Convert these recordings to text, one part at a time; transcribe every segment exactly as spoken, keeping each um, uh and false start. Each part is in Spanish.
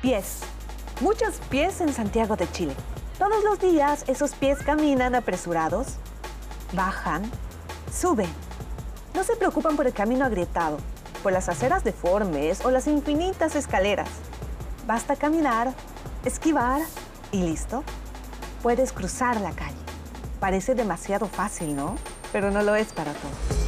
Pies. Muchos pies en Santiago de Chile. Todos los días esos pies caminan apresurados, bajan, suben. No se preocupan por el camino agrietado, por las aceras deformes o las infinitas escaleras. Basta caminar, esquivar y listo. Puedes cruzar la calle. Parece demasiado fácil, ¿no? Pero no lo es para todos.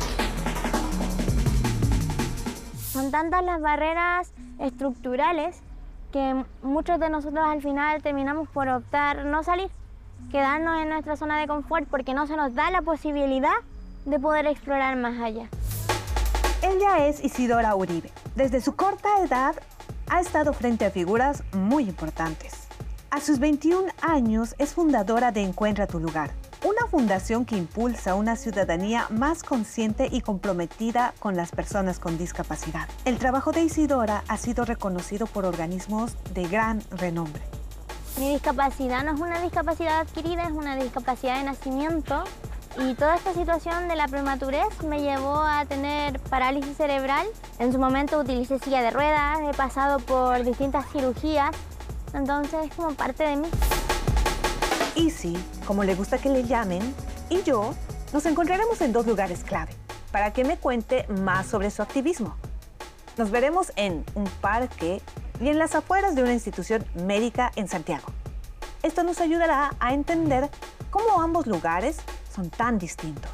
Son tantas las barreras estructurales que muchos de nosotros al final terminamos por optar no salir, quedarnos en nuestra zona de confort porque no se nos da la posibilidad de poder explorar más allá. Ella es Isidora Uribe. Desde su corta edad ha estado frente a figuras muy importantes. A sus veintiún años es fundadora de Encuentra tu lugar, una fundación que impulsa una ciudadanía más consciente y comprometida con las personas con discapacidad. El trabajo de Isidora ha sido reconocido por organismos de gran renombre. Mi discapacidad no es una discapacidad adquirida, es una discapacidad de nacimiento. Y toda esta situación de la prematurez me llevó a tener parálisis cerebral. En su momento utilicé silla de ruedas, he pasado por distintas cirugías, entonces es como parte de mí. Isi, como le gusta que le llamen, y yo nos encontraremos en dos lugares clave para que me cuente más sobre su activismo. Nos veremos en un parque y en las afueras de una institución médica en Santiago. Esto nos ayudará a entender cómo ambos lugares son tan distintos.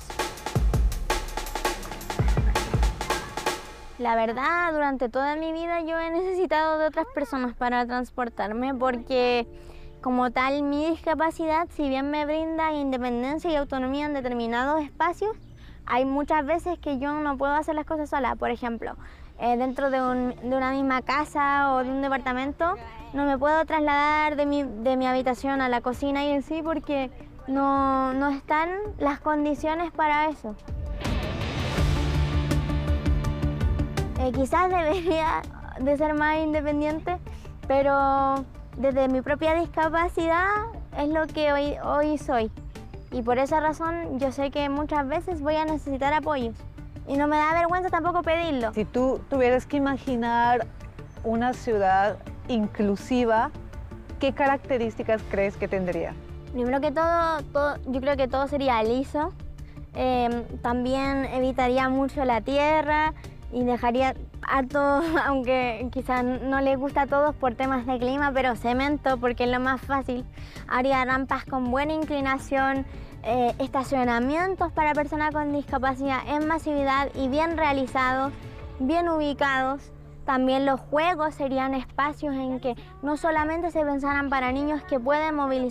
La verdad, durante toda mi vida yo he necesitado de otras personas para transportarme porque, como tal, mi discapacidad, si bien me brinda independencia y autonomía en determinados espacios, hay muchas veces que yo no puedo hacer las cosas sola. Por ejemplo, eh, dentro de, un, de una misma casa o de un departamento, no me puedo trasladar de mi, de mi habitación a la cocina y así porque no, no están las condiciones para eso. Eh, quizás debería de ser más independiente, pero desde mi propia discapacidad es lo que hoy, hoy soy. Y por esa razón yo sé que muchas veces voy a necesitar apoyos. Y no me da vergüenza tampoco pedirlo. Si tú tuvieras que imaginar una ciudad inclusiva, ¿qué características crees que tendría? Primero que todo, todo yo creo que todo sería liso. Eh, también evitaría mucho la tierra y dejaría harto, aunque quizás no les gusta a todos por temas de clima, pero cemento porque es lo más fácil. Haría rampas con buena inclinación, eh, estacionamientos para personas con discapacidad en masividad y bien realizados, bien ubicados. También los juegos serían espacios en que no solamente se pensaran para niños que pueden movilizar